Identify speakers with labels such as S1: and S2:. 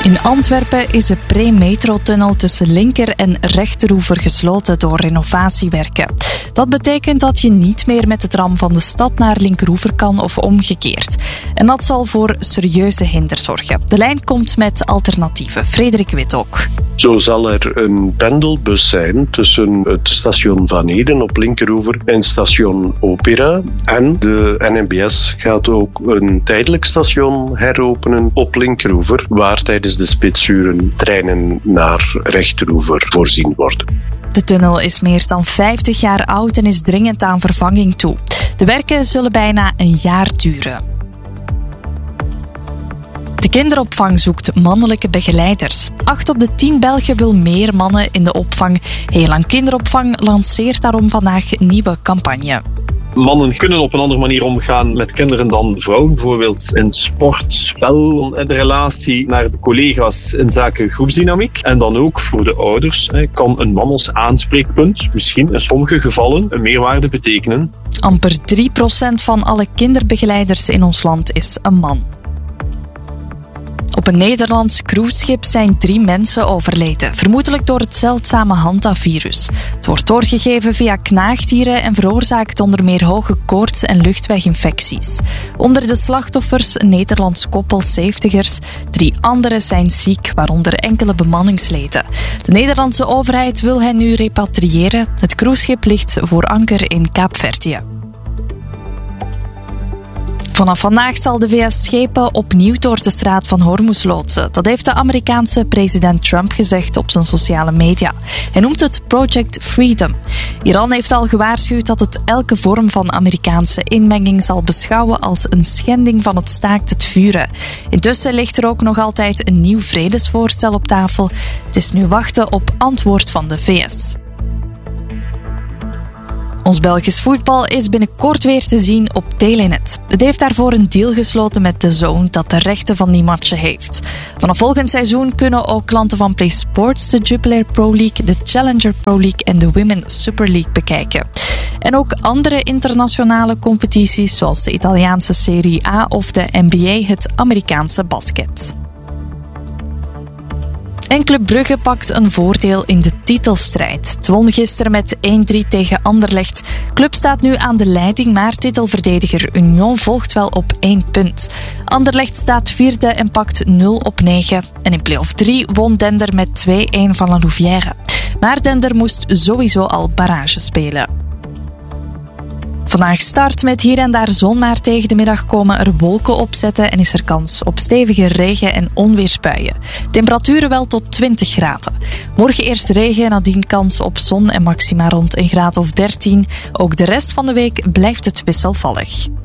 S1: In Antwerpen is de pre-metrotunnel tussen linker- en rechteroever gesloten door renovatiewerken. Dat betekent dat je niet meer met de tram van de stad naar linkeroever kan of omgekeerd. En dat zal voor serieuze hinder zorgen. De lijn komt met alternatieven. Frederik Withoek.
S2: Zo zal er een pendelbus zijn tussen het station Van Eden op linkeroever en station Opera. En de NMBS gaat ook een tijdelijk station heropenen op linkeroever, waar tijdens de spitsuren treinen naar rechteroever voorzien worden.
S1: De tunnel is meer dan 50 jaar oud en is dringend aan vervanging toe. De werken zullen bijna een jaar duren. De kinderopvang zoekt mannelijke begeleiders. 8 op de 10 Belgen wil meer mannen in de opvang. Heel Lang Kinderopvang lanceert daarom vandaag een nieuwe campagne.
S3: Mannen kunnen op een andere manier omgaan met kinderen dan vrouwen. Bijvoorbeeld in sport, spel, de relatie naar de collega's in zaken groepsdynamiek. En dan ook voor de ouders kan een man als aanspreekpunt misschien in sommige gevallen een meerwaarde betekenen.
S1: Amper 3% van alle kinderbegeleiders in ons land is een man. Op een Nederlands cruiseschip zijn 3 mensen overleden, vermoedelijk door het zeldzame hantavirus. Het wordt doorgegeven via knaagdieren en veroorzaakt onder meer hoge koorts en luchtweginfecties. Onder de slachtoffers een Nederlands koppel 70ers. 3 anderen zijn ziek, waaronder enkele bemanningsleden. De Nederlandse overheid wil hen nu repatriëren. Het cruiseschip ligt voor anker in Kaapverdië. Vanaf vandaag zal de VS schepen opnieuw door de straat van Hormuz loodsen. Dat heeft de Amerikaanse president Trump gezegd op zijn sociale media. Hij noemt het Project Freedom. Iran heeft al gewaarschuwd dat het elke vorm van Amerikaanse inmenging zal beschouwen als een schending van het staakt het vuren. Intussen ligt er ook nog altijd een nieuw vredesvoorstel op tafel. Het is nu wachten op antwoord van de VS. Ons Belgisch voetbal is binnenkort weer te zien op Telenet. Het heeft daarvoor een deal gesloten met DAZN dat de rechten van die matchen heeft. Vanaf volgend seizoen kunnen ook klanten van Play Sports de Jupiler Pro League, de Challenger Pro League en de Women's Super League bekijken. En ook andere internationale competities zoals de Italiaanse Serie A of de NBA, het Amerikaanse basket. En Club Brugge pakt een voordeel in de titelstrijd. Het won gisteren met 1-3 tegen Anderlecht. Club staat nu aan de leiding, maar titelverdediger Union volgt wel op 1 punt. Anderlecht staat 4e en pakt 0 op 9. En in play-off 3 won Dender met 2-1 van La Louvière. Maar Dender moest sowieso al barrage spelen. Vandaag start met hier en daar zon, maar tegen de middag komen er wolken opzetten en is er kans op stevige regen- en onweersbuien. Temperaturen wel tot 20 graden. Morgen eerst regen en nadien kans op zon en maxima rond een graad of 13. Ook de rest van de week blijft het wisselvallig.